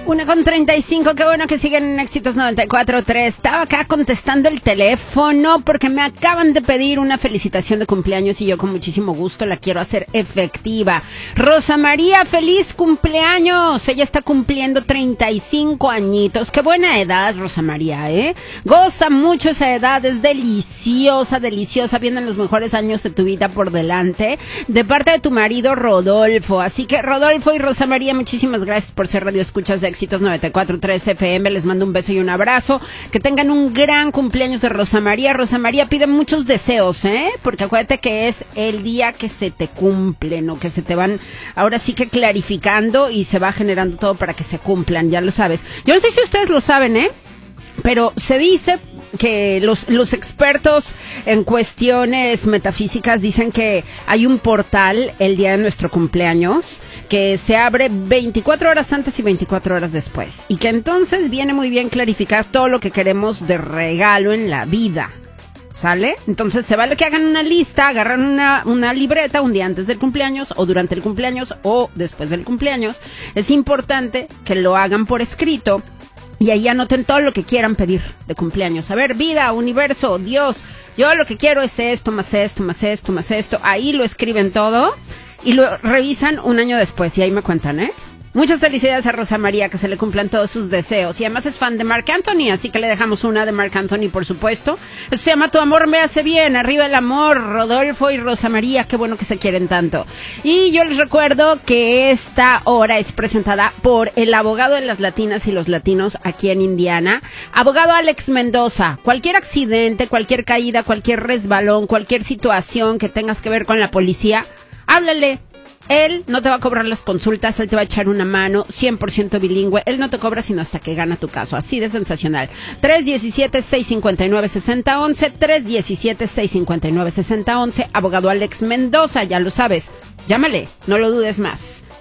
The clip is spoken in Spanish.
1:35, qué bueno que siguen en Éxitos 94.3. Estaba acá contestando el teléfono porque me acaban de pedir una felicitación de cumpleaños y yo con muchísimo gusto la quiero hacer efectiva. Rosa María, feliz cumpleaños. Ella está cumpliendo 35 añitos. Qué buena edad, Rosa María, ¿eh? Goza mucho esa edad, es deliciosa, deliciosa. Vienen los mejores años de tu vida por delante. De parte de tu marido, Rodolfo. Así que, Rodolfo y Rosa María, muchísimas gracias por ser radioescuchas de Éxitos 94.3 FM, les mando un beso y un abrazo, que tengan un gran cumpleaños de Rosa María. Rosa María pide muchos deseos, porque acuérdate que es el día que se te cumplen, o que se te van, ahora sí que clarificando y se va generando todo para que se cumplan, ya lo sabes. Yo no sé si ustedes lo saben, pero se dice que los expertos en cuestiones metafísicas dicen que hay un portal el día de nuestro cumpleaños que se abre 24 horas antes y 24 horas después, y que entonces viene muy bien clarificar todo lo que queremos de regalo en la vida. ¿Sale? Entonces se vale que hagan una lista, agarran una libreta un día antes del cumpleaños, o durante el cumpleaños, o después del cumpleaños. Es importante que lo hagan por escrito y ahí anoten todo lo que quieran pedir de cumpleaños. A ver, vida, universo, Dios, yo lo que quiero es esto, más esto, más esto, más esto. Ahí lo escriben todo y lo revisan un año después y ahí me cuentan, Muchas felicidades a Rosa María, que se le cumplan todos sus deseos. Y además es fan de Marc Anthony, así que le dejamos una de Marc Anthony, por supuesto. Se llama Tu amor me hace bien. Arriba el amor, Rodolfo y Rosa María. Qué bueno que se quieren tanto. Y yo les recuerdo que esta hora es presentada por el abogado de las latinas y los latinos aquí en Indiana. Abogado Alex Mendoza. Cualquier accidente, cualquier caída, cualquier resbalón, cualquier situación que tengas que ver con la policía, háblale. Él no te va a cobrar las consultas, él te va a echar una mano, 100% bilingüe. Él no te cobra sino hasta que gana tu caso. Así de sensacional. 317-659-6011, 317-659-6011. Abogado Alex Mendoza, ya lo sabes. Llámale, no lo dudes más.